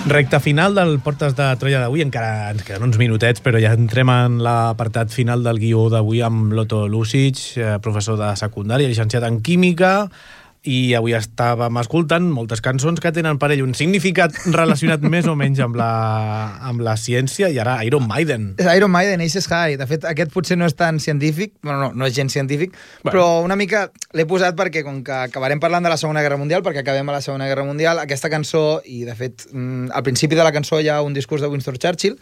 Recte final del Portes de Troia d'avui. Encara ens queden uns minutets, però ja entrem en l'apartat final del guió d'avui amb l'Otto Lucic, professor de secundària, llicenciat en Química, i avui estàvem escoltant moltes cançons que tenen per ell un significat relacionat més o menys amb la ciència, i ara Iron Maiden. Iron Maiden, Aces High. De fet, aquest potser no és tan científic, bueno, no és gens científic, però una mica l'he posat perquè, com que acabarem parlant de la Segona Guerra Mundial, perquè acabem a la Segona Guerra Mundial, aquesta cançó, i de fet, al principi de la cançó hi ha un discurs de Winston Churchill,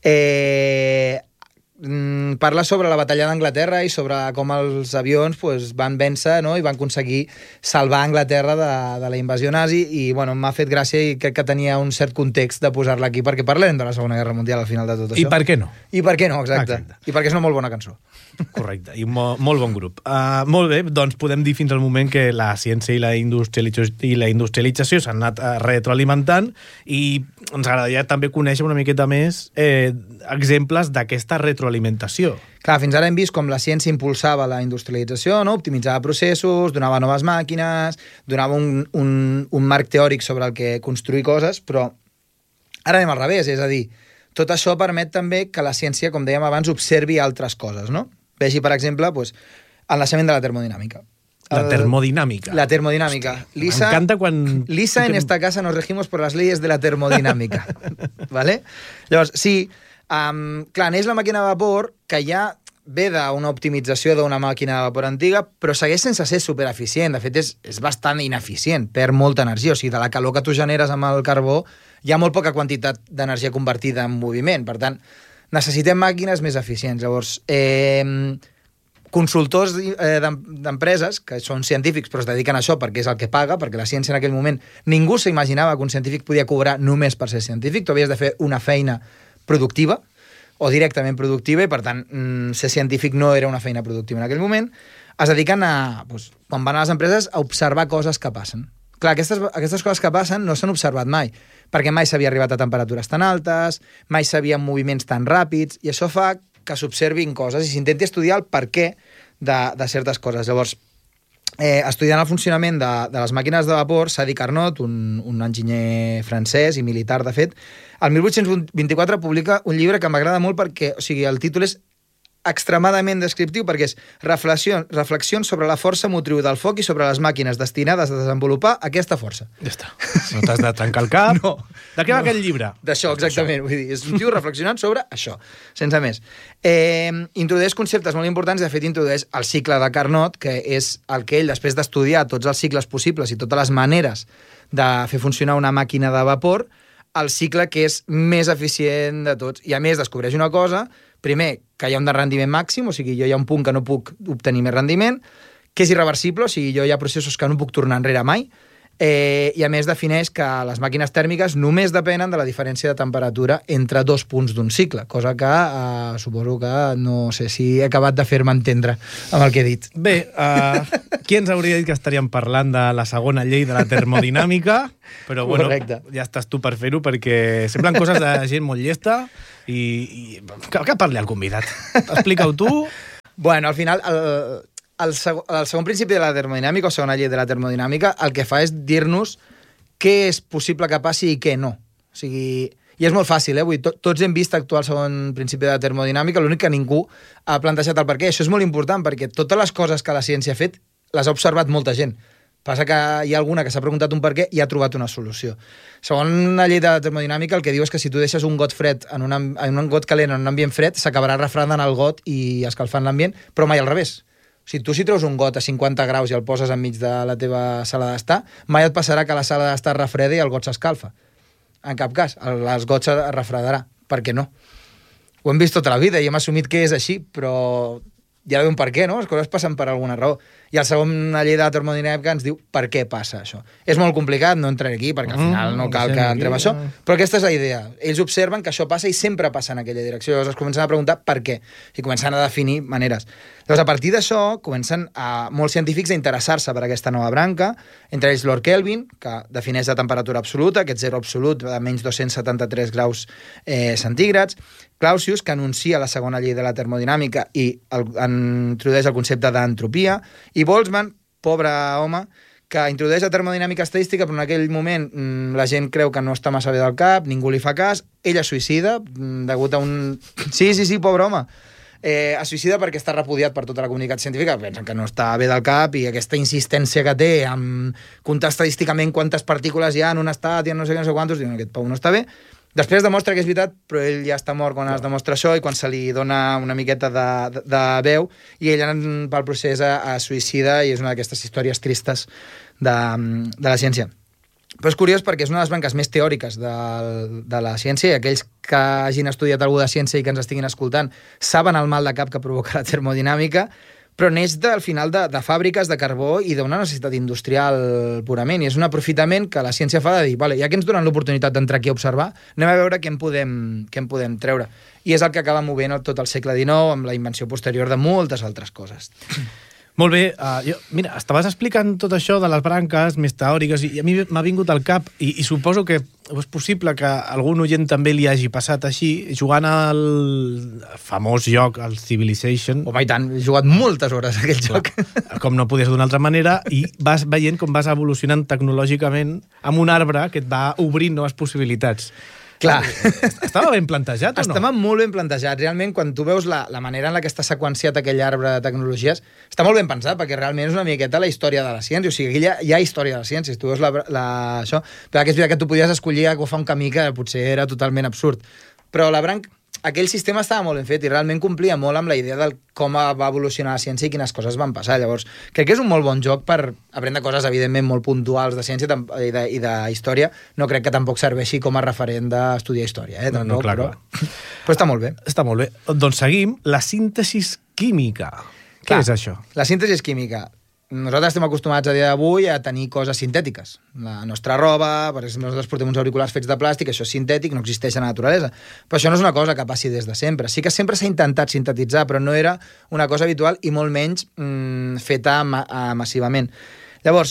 parla sobre la batalla d'Anglaterra i sobre com els avions van vèncer, no? I van aconseguir salvar Anglaterra de la invasió nazi, i bueno, m'ha fet gràcia i crec que tenia un cert context de posar-la aquí, perquè parlem de la Segona Guerra Mundial al final de tot això. I per què no? I per què no, exacte. I perquè és una molt bona cançó. Correcte, i molt bon grup. Molt bé, doncs podem dir fins al moment que la ciència i la industrialització s'han anat retroalimentant, i ens agradaria també conèixer una miqueta més exemples d'aquesta retroalimentació. Clar, fins ara hem vist com la ciència impulsava la industrialització, no? Optimitzava processos, donava noves màquines, donava un marc teòric sobre el que construir coses, però ara anem al revés, és a dir, tot això permet també que la ciència, com dèiem abans, observi altres coses, no? Vegi, per exemple, el naixement de la termodinàmica. La termodinàmica. La termodinàmica. Lisa, m'encanta quan... Lisa, en esta casa nos regimos por las leyes de la termodinámica. ¿Vale? Llavors, sí, clar, neix la màquina de vapor, que ja ve d'una optimització d'una màquina de vapor antiga, però segueix sense ser supereficient. De fet, és bastant ineficient, perd molta energia. O sigui, de la calor que tu generes amb el carbó, hi ha molt poca quantitat d'energia convertida en moviment. Per tant, necessitem màquines més eficients. Llavors, consultors d'empreses, que són científics però es dediquen a això perquè és el que paga, perquè la ciència en aquell moment ningú s'imaginava que un científic podia cobrar només per ser científic, tu havies de fer una feina productiva o directament productiva, i per tant ser científic no era una feina productiva en aquell moment. Es dediquen a, quan van a les empreses, a observar coses que passen. Clar, aquestes coses que passen no s'han observat mai, perquè mai s'havia arribat a temperatures tan altes, mai s'havien moviments tan ràpids, i això fa que s'observin coses i s'intenti estudiar el perquè de certes coses. Llavors, estudiant el funcionament de les màquines de vapor, Sadi Carnot, un enginyer francès i militar, de fet, el 1824 publica un llibre que m'agrada molt perquè, o sigui, el títol és extremadament descriptiu, perquè és reflexions sobre la força motriu del foc i sobre les màquines destinades a desenvolupar aquesta força. Ja està. No t'has de trencar el cap. No. De què va aquest llibre? D'això, exactament. Vull dir, és un tio reflexionant sobre això, sense més. Introdueix conceptes molt importants, de fet introdueix el cicle de Carnot, que és el que ell, després d'estudiar tots els cicles possibles i totes les maneres de fer funcionar una màquina de vapor, el cicle que és més eficient de tots. I a més descobreix una cosa, primer, que hi ha un rendiment màxim, o sigui, jo hi ha un punt que no puc obtenir més rendiment, que és irreversible, o sigui, jo hi ha processos que no puc tornar enrere mai, i a més defineix que les màquines tèrmiques només depenen de la diferència de temperatura entre dos punts d'un cicle, cosa que suposo que no sé si he acabat de fer-me entendre amb el que he dit. Bé, qui ens hauria dit que estaríem parlant de la segona llei de la termodinàmica? Però bueno, correcte. Ja estàs tu per fer-ho, perquè semblen coses de gent molt llesta i que parli el convidat. Explica-ho tu. Bueno, al final... El segon principi de la termodinàmica, o segona llei de la termodinàmica, el que fa és dir-nos què és possible que passi i què no. O sigui, i és molt fàcil, vull dir, tots hem vist actuar el segon principi de la termodinàmica, l'únic que ningú ha plantejat el per què. Això és molt important, perquè totes les coses que la ciència ha fet les ha observat molta gent. Passa que hi ha alguna que s'ha preguntat un per què i ha trobat una solució. Segons la llei de la termodinàmica, el que diu és que si tu deixes un got fred en un got calent en un ambient fred, s'acabarà refredant el got i escalfant l'ambient, però mai al revés. Si treus un got a 50 graus i el poses enmig de la teva sala d'estar, mai et passarà que la sala d'estar es refreda i el got s'escalfa. En cap cas, el got es refredarà. Per què no? Ho hem vist tota la vida i hem assumit que és així, però hi ha d'haver un per què, no? Les coses passen per alguna raó. I el segona llei de la termodinàmica ens diu per què passa això. És molt complicat, no entraré aquí, perquè al final no cal que entrem a això, però aquesta és la idea. Ells observen que això passa i sempre passa en aquella direcció. Llavors es comencen a preguntar per què i comencen a definir maneres. Llavors, a partir d'això, comencen molts científics a interessar-se per aquesta nova branca, entre ells Lord Kelvin, que defineix la temperatura absoluta, aquest zero absolut de menys 273 graus centígrads, Clausius, que anuncia la segona llei de la termodinàmica i introdueix el concepte d'entropia, i Boltzmann, pobre home, que introdueix la termodinàmica estadística, però en aquell moment la gent creu que no està massa bé del cap, ningú li fa cas, ella es suïcida, degut a un... Sí, pobre home. Es suïcida perquè està repudiat per tota la comunitat científica, pensen que no està bé del cap, i aquesta insistència que té en comptar estadísticament quantes partícules hi ha en un estat i en no sé quantos, diuen, aquest Pau no està bé. Després demostra que és veritat, però ell ja està mort quan es demostra això i quan se li dona una miqueta de veu, i ell pel procés es suïcida, i és una d'aquestes històries tristes de la ciència. Però és curiós perquè és una de les branques més teòriques de la ciència, i aquells que hagin estudiat alguna de ciència i que ens estiguin escoltant saben el mal de cap que provoca la termodinàmica, però neix al final de fàbriques de carbó i d'una necessitat industrial purament, i és un aprofitament que la ciència fa de dir, vale, ja que ens donen l'oportunitat d'entrar aquí a observar, anem a veure què en podem treure. I és el que acaba movent tot el segle XIX amb la invenció posterior de moltes altres coses. Molt bé. Mira, estaves explicant tot això de les branques més teòriques i a mi m'ha vingut al cap, i suposo que és possible que algun oient també li hagi passat així, jugant al famós joc, el Civilization. Home, i tant, he jugat moltes hores a aquell joc. Com no podies d'una altra manera, i vas veient com vas evolucionant tecnològicament amb un arbre que et va obrint noves possibilitats. Clar. Estava ben plantejat o no? Estava molt ben plantejat. Realment, quan tu veus la manera en la que està seqüenciat aquell arbre de tecnologies, està molt ben pensat, perquè realment és una miqueta la història de la ciència. O sigui, aquí hi ha història de la ciència. Si tu veus això... Però que és veritat que tu podies escollir agafar un camí que potser era totalment absurd. Però aquell sistema estava molt ben fet i realment complia molt amb la idea de com va evolucionar la ciència i quines coses van passar. Llavors, crec que és un molt bon joc per aprendre coses, evidentment, molt puntuals de ciència i de història. No crec que tampoc serveixi com a referent d'estudiar història. No, clar. Però està molt bé. Està molt bé. Doncs seguim. La síntesi química. Què és això? La síntesi química. Nosaltres estem acostumats a dia d'avui a tenir coses sintètiques. La nostra roba, per exemple, nosaltres portem uns auriculars fets de plàstic, això és sintètic, no existeix a la naturalesa. Però això no és una cosa que passi des de sempre. Sí que sempre s'ha intentat sintetitzar, però no era una cosa habitual i molt menys feta massivament. Llavors,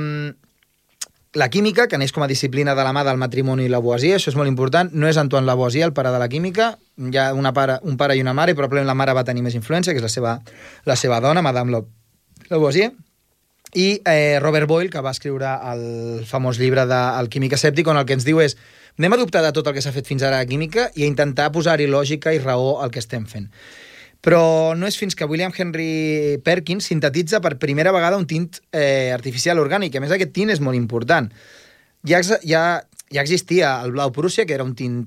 la química, que neix com a disciplina de la mà del matrimoni i Lavoisier, això és molt important, no és Antoine Lavoisier el pare de la química, hi ha un pare i una mare, i probablement la mare va tenir més influència, que és la seva dona, Madame Lavoisier, i Robert Boyle, que va escriure el famós llibre del Químic escèptic, on el que ens diu és anem a dubtar de tot el que s'ha fet fins ara a química i a intentar posar-hi lògica i raó al que estem fent. Però no és fins que William Henry Perkins sintetitza per primera vegada un tint artificial orgànic, i a més aquest tint és molt important. Ja existia el blau Prússia, que era un tint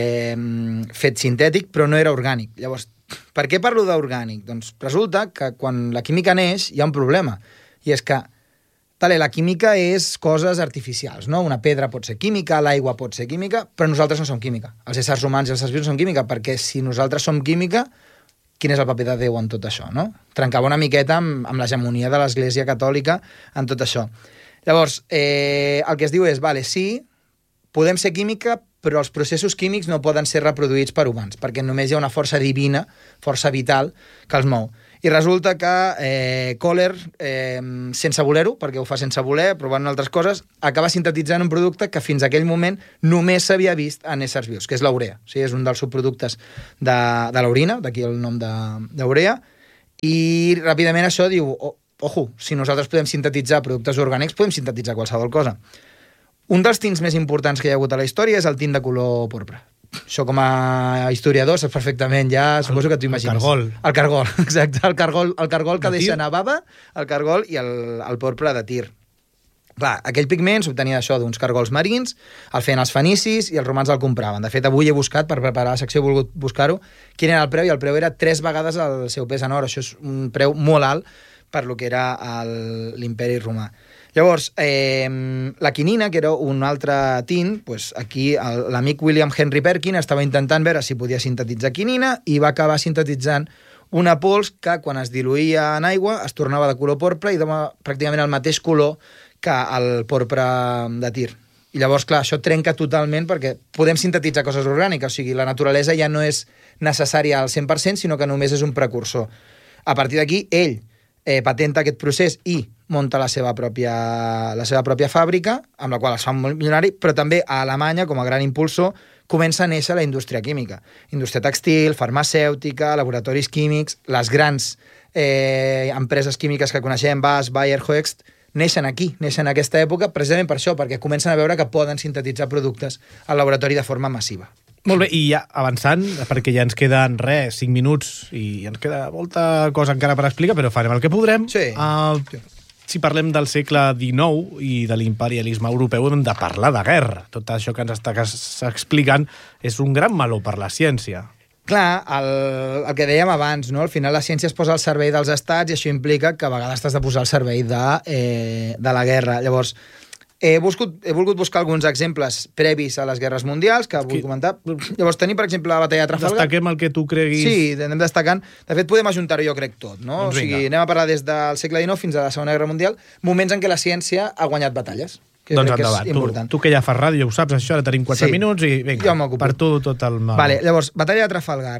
fet sintètic, però no era orgànic. Llavors, per què parlo d'orgànic? Doncs resulta que quan la química neix hi ha un problema, i és que la química és coses artificials, no? Una pedra pot ser química, l'aigua pot ser química, però nosaltres no som química. Els éssers humans i els éssers vius no som química, perquè si nosaltres som química, quin és el paper de Déu en tot això, no? Trencava una miqueta amb l'hegemonia de l'Església Catòlica en tot això. Llavors, el que es diu és, sí, podem ser química, però els processos químics no poden ser reproduïts per humans, perquè només hi ha una força divina, força vital, que els mou. I resulta que Kohler, sense voler-ho, perquè ho fa sense voler, provant altres coses, acaba sintetitzant un producte que fins aquell moment només s'havia vist en éssers vius, que és l'urea. O sigui, és un dels subproductes de l'orina, d'aquí el nom d'urea, i ràpidament això diu, ojo, si nosaltres podem sintetitzar productes orgànics, podem sintetitzar qualsevol cosa. Un dels tints més importants que hi ha hagut a la història és el tint de color porpra. Això com a historiador saps perfectament, ja suposo que t'ho imagines. El cargol, exacte. El cargol que deixa anar bava, el cargol i el porpra de Tir. Clar, aquell pigment s'obtenia d'això, d'uns cargols marins, el feien els fenicis i els romans el compraven. De fet, avui he buscat, per preparar la secció he volgut buscar-ho, quin era el preu, i el preu era 3 vegades el seu pes en or. Això és un preu molt alt per lo que era l'imperi romà. Llavors, la quinina, que era un altre tint, doncs aquí l'amic William Henry Perkin estava intentant veure si podia sintetitzar quinina i va acabar sintetitzant una pols que, quan es diluïa en aigua, es tornava de color porpra i dona pràcticament el mateix color que el porpra de Tir. I llavors, clar, això trenca totalment perquè podem sintetitzar coses orgàniques, o sigui, la naturalesa ja no és necessària al 100%, sinó que només és un precursor. A partir d'aquí, ell patenta aquest procés i munta la seva pròpia fàbrica, amb la qual es fa molt milionari, però també a Alemanya, com a gran impulsor, comença a néixer la indústria química. Indústria textil, farmacèutica, laboratoris químics, les grans empreses químiques que coneixem, BASF, Bayer, Hoechst, neixen aquí, neixen en aquesta època, precisament per això, perquè comencen a veure que poden sintetitzar productes al laboratori de forma massiva. Molt bé, i ja avançant, perquè ja ens queden 5 minuts i ens queda molta cosa encara per explicar, però farem el que podrem. Sí. Si parlem del segle XIX i de l'imperialisme europeu, hem de parlar de guerra. Tot això que ens estàs explicant és un gran meló per la ciència. Clar, el que dèiem abans, no? Al final la ciència es posa al servei dels estats i això implica que a vegades t'has de posar al servei de la guerra. Llavors, he volgut buscar alguns exemples previs a les guerres mundials que vull comentar. Llavors, tenim, per exemple, la batalla de Trafalgar. Destaquem el que tu creguis. Sí, anem destacant. De fet, podem ajuntar-ho, jo crec, tot, no? Doncs o sigui, anem a parlar des del segle XIX fins a la Segona Guerra Mundial, moments en què la ciència ha guanyat batalles. Doncs endavant, tu que ja fas ràdio, ho saps, això, ara tenim 4 minuts i vinga, per tu tot el mal. Vale, llavors, batalla de Trafalgar.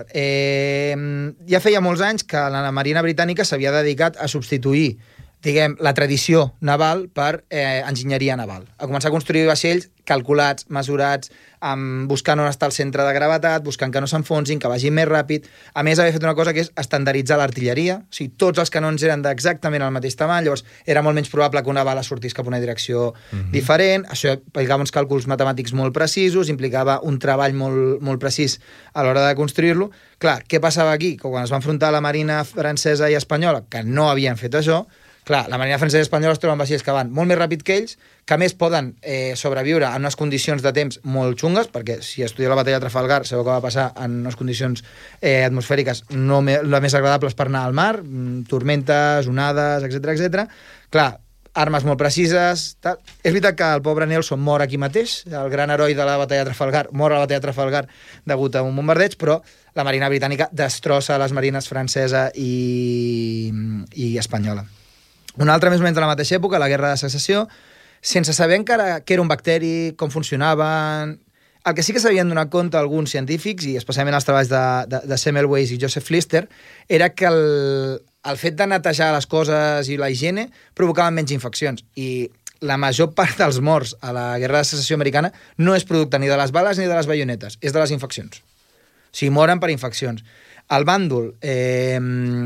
Ja feia molts anys que la Marina Britànica s'havia dedicat a substituir, diguem, la tradició naval per enginyeria naval. A començar a construir vaixells calculats, mesurats, buscant on està el centre de gravetat, buscant que no s'enfonsin, que vagin més ràpid. A més, havia fet una cosa que és estandarditzar l'artilleria. O sigui, tots els canons eren d'exactament el mateix tamany, llavors era molt menys probable que una bala sortís cap a una direcció diferent. Això implicava uns càlculs matemàtics molt precisos, implicava un treball molt precís a l'hora de construir-lo. Clar, què passava aquí? Que quan es va enfrontar la Marina francesa i espanyola, que no havien fet això, clar, la Marina francesa i espanyola es troben vaixells que van molt més ràpid que ells, que a més poden sobreviure en unes condicions de temps molt xungues, perquè si estudieu la batalla de Trafalgar sabeu que va passar en unes condicions atmosfèriques no les més agradables per anar al mar, tormentes, onades, etc. Clar, armes molt precises. Tal. És veritat que el pobre Nelson mor aquí mateix, el gran heroi de la batalla de Trafalgar, mor a la batalla de Trafalgar degut a un bombardeig, però la Marina Britànica destrossa les marines francesa i espanyola. Un altre més o menys de la mateixa època, la Guerra de Secessió, sense saber encara què era un bacteri, com funcionaven. El que sí que s'havien donat compte alguns científics, i especialment els treballs de Semmelweis i Joseph Lister, era que el fet de netejar les coses i la higiene provocaven menys infeccions. I la major part dels morts a la Guerra de Secessió americana no és producte ni de les bales ni de les baionetes, és de les infeccions. O sigui, moren per infeccions. El bàndol de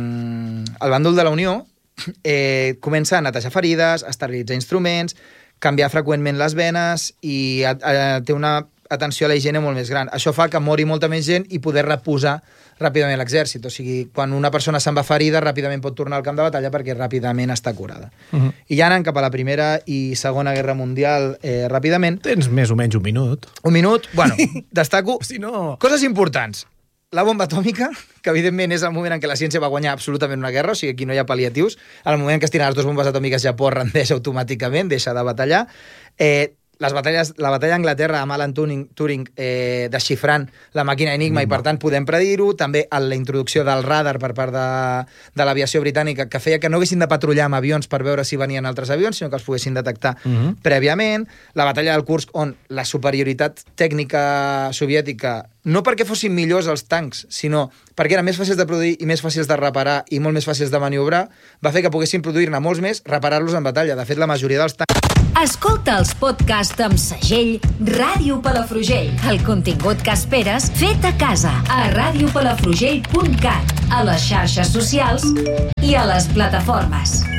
la Unió comença a netejar ferides, a esterilitzar instruments, canviar freqüentment les venes i té una atenció a la higiene molt més gran. Això fa que mori molta més gent i poder reposar ràpidament l'exèrcit. O sigui, quan una persona se'n va ferida, ràpidament pot tornar al camp de batalla perquè ràpidament està curada. I ja anant cap a la Primera i Segona Guerra Mundial ràpidament... Tens més o menys un minut. Un minut? Bueno, destaco si no... coses importants. La bomba atòmica, que evidentment és el moment en què la ciència va guanyar absolutament una guerra, o sigui, aquí no hi ha pal·liatius. En el moment en què es tiren les 2 bombes atòmiques, Japó rendeix automàticament, deixa de batallar. La batalla d'Anglaterra amb Alan Turing desxifrant la màquina Enigma i per tant podem predir-ho, també la introducció del radar per part de l'aviació britànica que feia que no haguessin de patrullar amb avions per veure si venien altres avions, sinó que els poguessin detectar prèviament, la batalla del Kursk on la superioritat tècnica soviètica, no perquè fossin millors els tancs, sinó perquè eren més fàcils de produir i més fàcils de reparar i molt més fàcils de maniobrar, va fer que poguessin produir-ne molts més, reparar-los en batalla. De fet, la majoria dels tancs... Escolta els podcasts amb segell Ràdio Palafrugell. El contingut que esperes fet a casa a radiopalafrugell.cat, a les xarxes socials i a les plataformes.